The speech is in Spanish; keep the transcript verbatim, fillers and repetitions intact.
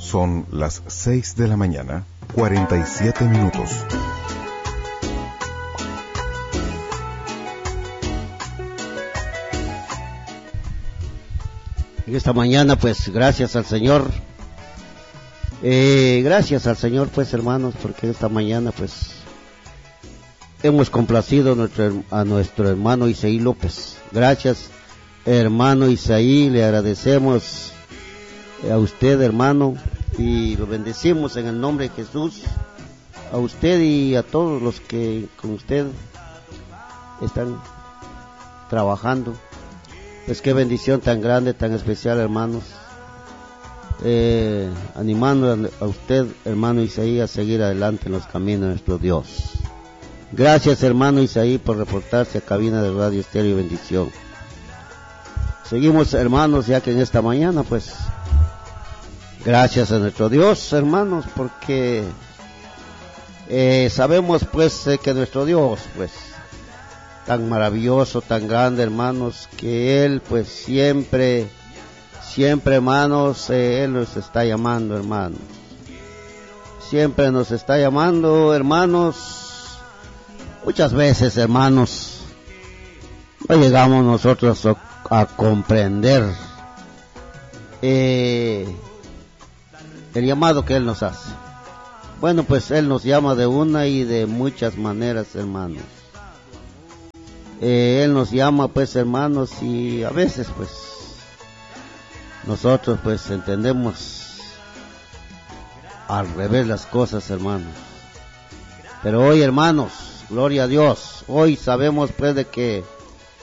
Son las seis de la mañana, cuarenta y siete minutos. Esta mañana, pues, gracias al Señor, eh, gracias al Señor, pues, hermanos, porque esta mañana, pues, hemos complacido a nuestro, a nuestro hermano Isaí López. Gracias, hermano Isaí, le agradecemos a usted, hermano, y lo bendecimos en el nombre de Jesús, a usted y a todos los que con usted están trabajando. Pues qué bendición tan grande, tan especial, hermanos, eh, animando a usted, hermano Isaí, a seguir adelante en los caminos de nuestro Dios. Gracias, hermano Isaí, por reportarse a cabina de Radio Estéreo Bendición. Seguimos, hermanos, ya que en esta mañana, pues, gracias a nuestro Dios, hermanos, porque eh, sabemos, pues, eh, que nuestro Dios, pues, tan maravilloso, tan grande, hermanos, que Él, pues, siempre, siempre, hermanos, eh, Él nos está llamando, hermanos. Siempre nos está llamando, hermanos. Muchas veces, hermanos, no llegamos nosotros a, a comprender eh, el llamado que Él nos hace. Bueno, pues Él nos llama de una y de muchas maneras, hermanos. Eh, él nos llama, pues, hermanos, y a veces, pues, nosotros, pues, entendemos al revés las cosas, hermanos. Pero hoy, hermanos, gloria a Dios, hoy sabemos, pues, de que